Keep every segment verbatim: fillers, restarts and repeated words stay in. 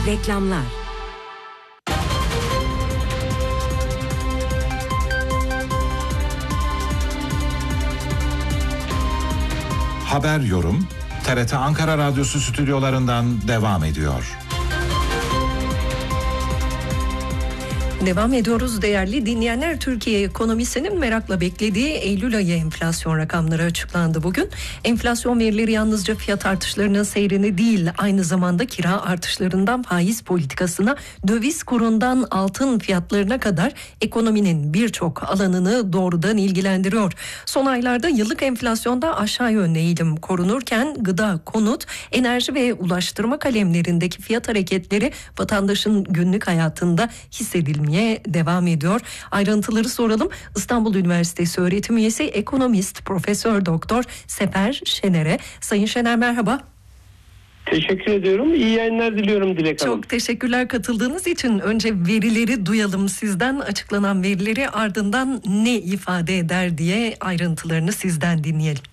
Reklamlar. Haber yorum T R T Ankara Radyosu stüdyolarından devam ediyor. Devam ediyoruz değerli dinleyenler. Türkiye ekonomisinin merakla beklediği Eylül ayı enflasyon rakamları açıklandı bugün. Enflasyon verileri yalnızca fiyat artışlarının seyrini değil, aynı zamanda kira artışlarından faiz politikasına, döviz kurundan altın fiyatlarına kadar ekonominin birçok alanını doğrudan ilgilendiriyor. Son aylarda yıllık enflasyonda aşağı yönlü eğilim korunurken gıda, konut, enerji ve ulaştırma kalemlerindeki fiyat hareketleri vatandaşın günlük hayatında hissedilmiyor devam ediyor. Ayrıntıları soralım. İstanbul Üniversitesi öğretim üyesi ekonomist Profesör Doktor Sefer Şener'e. Sayın Şener merhaba. Teşekkür ediyorum. İyi yayınlar diliyorum Dilek Hanım. Çok teşekkürler katıldığınız için. Önce verileri duyalım sizden. Açıklanan verileri ardından ne ifade eder diye ayrıntılarını sizden dinleyelim.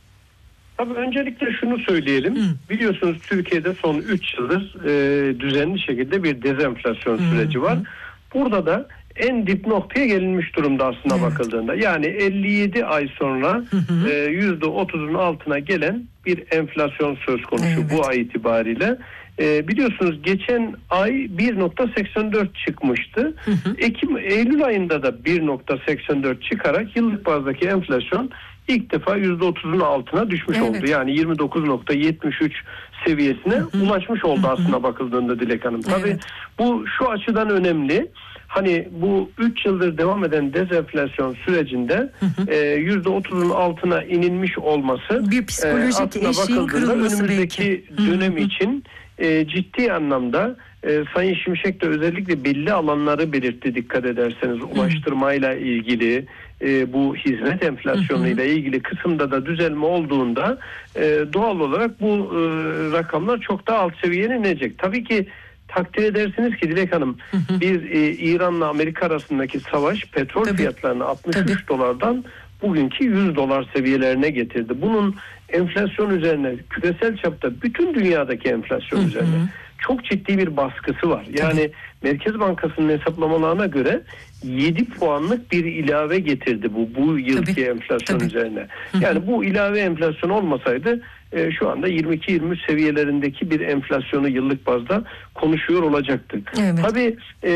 Tabii öncelikle şunu söyleyelim. Hı. Biliyorsunuz Türkiye'de son üç yıldır e, düzenli şekilde bir dezenflasyon hı. süreci var. Hı. Burada da en dip noktaya gelinmiş durumda aslında evet. bakıldığında. Yani elli yedi ay sonra hı hı. E, yüzde otuzun altına gelen bir enflasyon söz konusu evet. bu ay itibariyle. E, biliyorsunuz geçen ay bir virgül seksen dört çıkmıştı. Hı hı. Ekim, Eylül ayında da bir virgül seksen dört çıkarak yıllık bazdaki enflasyon ilk defa yüzde otuzun altına düşmüş evet. oldu. Yani yirmi dokuz virgül yetmiş üç seviyesine hı hı. ulaşmış oldu hı hı. aslında bakıldığında Dilek Hanım. Tabii evet. bu şu açıdan önemli. Hani bu üç yıldır devam eden dezenflasyon sürecinde hı hı. E, yüzde otuzun altına inilmiş olması bir psikolojik e, eşiğin kırılması önümüzdeki belki. dönem hı hı. için e, ciddi anlamda e, Sayın Şimşek de özellikle belli alanları belirtti dikkat ederseniz. Hı hı. Ulaştırmayla ilgili e, bu hizmet enflasyonuyla ilgili kısımda da düzelme olduğunda e, doğal olarak bu e, rakamlar çok daha alt seviyeye inecek. Tabii ki takdir edersiniz ki Dilek Hanım hı hı. bir e, İran'la Amerika arasındaki savaş petrol Tabii. fiyatlarını altmış üç Tabii. dolardan bugünkü yüz dolar seviyelerine getirdi. Bunun enflasyon üzerine küresel çapta bütün dünyadaki enflasyon hı hı. üzerine çok ciddi bir baskısı var. Yani Tabii. Merkez Bankası'nın hesaplamalarına göre yedi puanlık bir ilave getirdi bu bu yılki Tabii. enflasyon Tabii. üzerine. Yani hı hı. bu ilave enflasyon olmasaydı e, şu anda yirmi iki yirmi üç seviyelerindeki bir enflasyonu yıllık bazda konuşuyor olacaktık. Evet. Tabii e,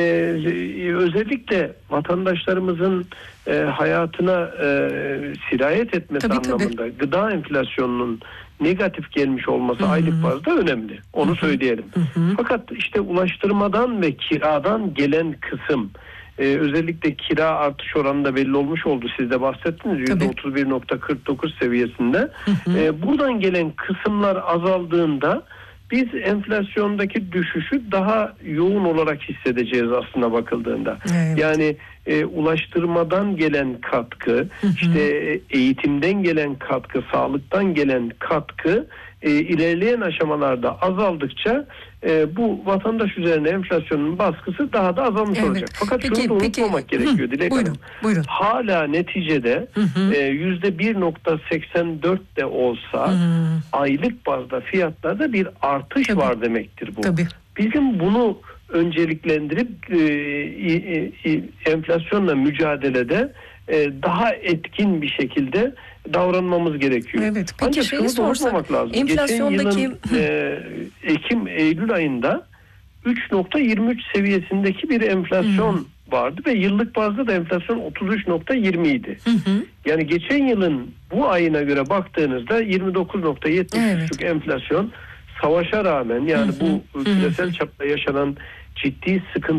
özellikle vatandaşlarımızın e, hayatına e, sirayet etmesi tabii, anlamında tabii. gıda enflasyonunun negatif gelmiş olması Hı-hı. aylık bazda önemli. Onu Hı-hı. söyleyelim. Hı-hı. Fakat işte ulaştırmadan ve kiradan gelen kısım e, özellikle kira artış oranı da belli olmuş oldu. Siz de bahsettiniz. yüzde otuz bir virgül kırk dokuz seviyesinde. E, buradan gelen kısımlar azaldığında biz enflasyondaki düşüşü daha yoğun olarak hissedeceğiz aslında bakıldığında. Evet. Yani e, ulaştırmadan gelen katkı, hı hı. işte eğitimden gelen katkı, sağlıktan gelen katkı e, ilerleyen aşamalarda azaldıkça e, bu vatandaş üzerine enflasyonun baskısı daha da azalmış evet. olacak. Fakat peki, şunu da unutmamak peki. gerekiyor Dilek Hanım. Buyurun. Hala neticede yüzde bir virgül seksen dört de olsa hı hı. aylık bazda fiyatlarda bir artış Tabii. var demektir bu. Tabii. Bizim bunu önceliklendirip e, e, enflasyonla mücadelede e, daha etkin bir şekilde davranmamız gerekiyor. Evet. Peki Ancak şunu da unutmamak lazım. Enflasyondaki... Geçen yılın e, Ekim Eylül ayında üç virgül yirmi üç seviyesindeki bir enflasyon hmm. vardı ve yıllık bazda da enflasyon otuz üç virgül yirmi idi. Hı hı. Yani geçen yılın bu ayına göre baktığınızda yirmi dokuz virgül yetmiş üçlük evet. enflasyon savaşa rağmen yani hı hı. bu küresel çapta yaşanan ciddi sıkıntı